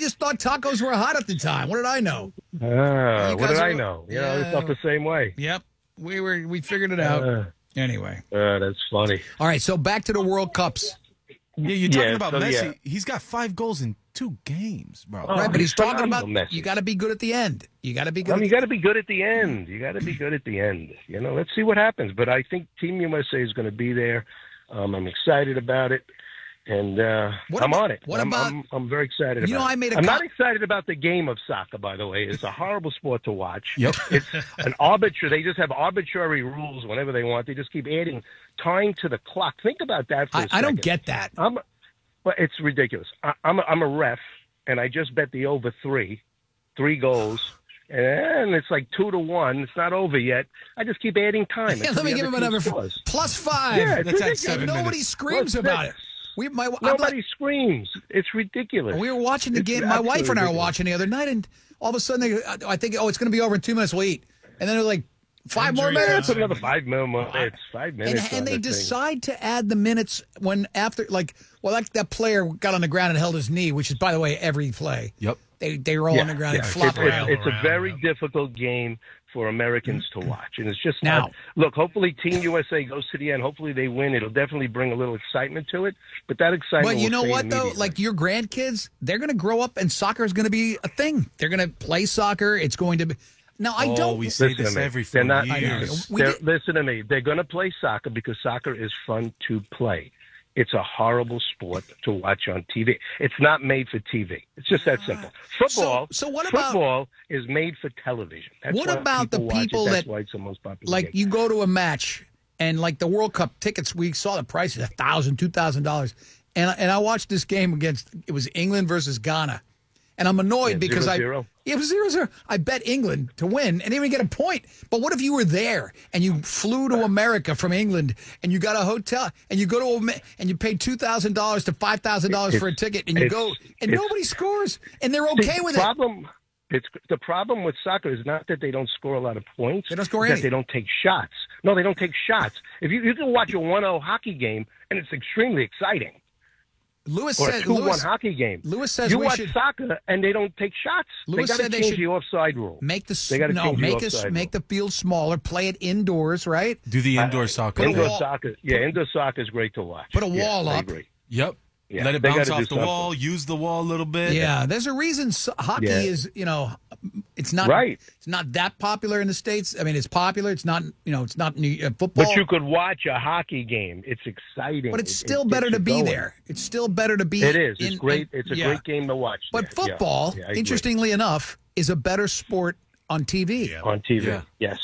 just thought tacos were hot at the time. What did I know? What did I know? I felt the same way. Yep. We figured it out. Anyway. That's funny. All right, so back to the World Cups. Yeah, you're talking about Messi. Yeah. He's got 5 goals in 2 games, bro. Right, but he's talking about Messi. You got to be good at the end. You got to be good. You got to be good at the end. You got to be good at the end. Let's see what happens. But I think Team USA is going to be there. I'm excited about it, and I'm on it. I'm very excited about it. I'm not excited about the game of soccer, by the way. It's a horrible sport to watch. Yep. It's an arbitrary. They just have arbitrary rules whenever they want. They just keep adding time to the clock. Think about that for a second. I don't get that. Well, it's ridiculous. I'm a ref, and I just bet the over 3 goals, and it's like 2-1. It's not over yet. I just keep adding time. Let me give him a number. +5. Yeah, that's at 7 minutes. Nobody screams about it. Nobody screams. It's ridiculous. We were watching the game. My wife and I were watching the other night, and all of a sudden, I think, it's going to be over in 2 minutes. We'll eat, and then they're like, 5 more minutes. Put another 5 more minutes. 5 minutes. And they decide to add the minutes when after, that player got on the ground and held his knee, which is, by the way, every play. Yep. They roll on the ground and flop around. It's a very difficult game for Americans to watch, and it's just not. Look, hopefully Team USA goes to the end. Hopefully they win. It'll definitely bring a little excitement to it. But that excitement. But you know what though? Like your grandkids, they're going to grow up, and soccer is going to be a thing. They're going to play soccer. It's going to be. Now, I don't. We say this every 4 years. Listen to me. They're going to play soccer because soccer is fun to play. It's a horrible sport to watch on TV. It's not made for TV. It's just that simple. Football. So what about football is made for television. That's what about the people That's why it's the most popular. Like game. You go to a match and like the World Cup tickets, we saw the prices $1,000, $2,000, and I watched this game it was England versus Ghana. And I'm annoyed because 0-0. It was 0-0. I bet England to win and even get a point. But what if you were there and you flew to America from England and you got a hotel and you go to and you paid $2,000 to $5,000 for a ticket and you go and nobody scores and they're okay with it. The problem with soccer is not that they don't score a lot of points. They don't score that they don't take shots. No, they don't take shots. If you can watch a 1-0 hockey game and it's extremely exciting. Lewis or said, a 2-1 hockey game. Lewis says you watch soccer and they don't take shots. Lewis they got to change the offside rule. Make the field smaller. Play it indoors, right? Do the indoor soccer. Indoor soccer is great to watch. Put a wall up. I agree. Yep. Yeah, let it bounce off the wall. Use the wall a little bit. Yeah, there's a reason hockey is, it's not right. It's not that popular in the States. I mean, it's popular. It's not, it's not football. But you could watch a hockey game. It's exciting. But it's still better to be there. It's still better to be. It is. It's great. It's a great game to watch. But football, interestingly enough, is a better sport on TV. Yeah. On TV, yes.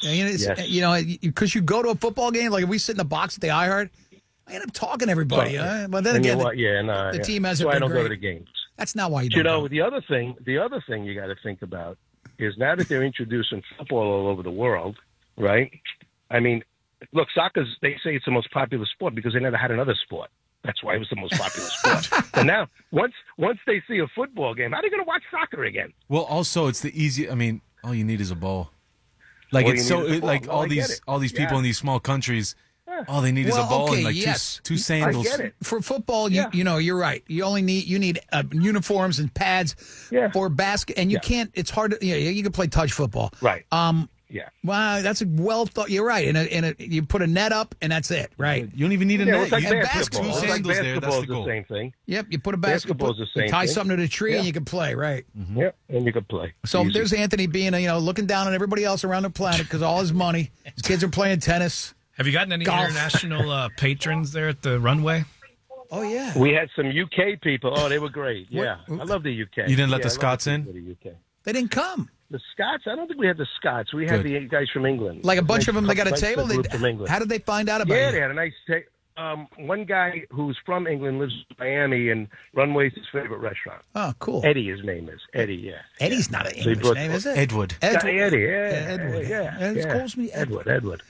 Because you go to a football game, like if we sit in the box at the iHeart, I end up talking to everybody. But then again, the team hasn't been great. That's why I don't go to the games. That's not why you don't go. The other thing you got to think about is now that they're introducing football all over the world, right? I mean, look, they say it's the most popular sport because they never had another sport. That's why it was the most popular sport. And now, once they see a football game, how are they going to watch soccer again? Well, also, it's the easy. I mean, all you need is a ball. Like all these people in these small countries. All they need is a ball and two sandals. I get it. For football, you're right. You need uniforms and pads for basket, and you can't. It's hard to. You can play touch football. Right. Yeah. Wow, that's a well thought. You're right. And you put a net up, and that's it. Right. You don't even need a net. It's like basketball. Two sandals there. That's the goal. Same thing. Yep. You put a basketball. The same tie thing. something to the tree, and you can play. Right. Mm-hmm. Yep. And you can play. So there's Anthony being looking down on everybody else around the planet because all his money. His kids are playing tennis. Have you gotten any international patrons there at the runway? Oh, yeah. We had some UK people. Oh, they were great. Yeah. I love the UK. You didn't let the Scots in? The UK. They didn't come. The Scots? I don't think we had the Scots. We had the guys from England. Like a bunch of them, they got a table? How did they find out about it? Yeah, they had a nice table. One guy who's from England lives in Miami, and Runway's his favorite restaurant. Oh, cool. Eddie, his name is. Eddie, yeah. Eddie's not an English name, is it? Edward. Eddie, Edward. Yeah. Calls me Edward.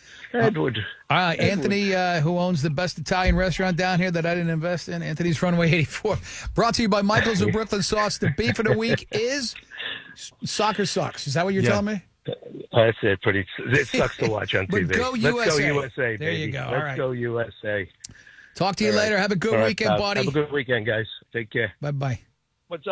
Anthony, who owns the best Italian restaurant down here that I didn't invest in, Anthony's Runway 84. Brought to you by Michael's of Brooklyn Sauce. The beef of the week is soccer sucks. Is that what you're telling me? That's it. It sucks to watch on TV. Go USA. Let's go USA, baby. There you go. Let's go USA. Talk to you later. Have a good weekend, buddy. Have a good weekend, guys. Take care. Bye-bye.